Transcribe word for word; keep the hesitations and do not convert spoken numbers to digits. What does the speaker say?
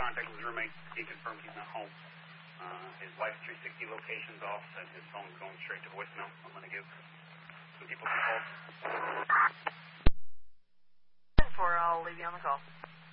contact with his roommate. He confirmed he's not home. Uh, his wife's three sixty location's off, and his phone's going straight to voicemail. I'm going to give some people some calls. For I'll leave you on the call.